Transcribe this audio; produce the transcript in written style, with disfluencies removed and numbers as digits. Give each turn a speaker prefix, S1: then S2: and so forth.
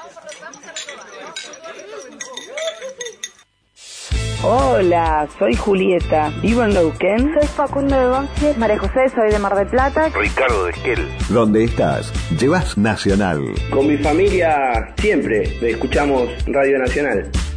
S1: Hola, soy Julieta, vivo en Neuquén.
S2: Soy Facundo de Banfield. María José, soy de Mar del Plata.
S3: Ricardo de Esquel.
S4: ¿Dónde estás? Llevas Nacional.
S5: Con mi familia siempre escuchamos Radio Nacional.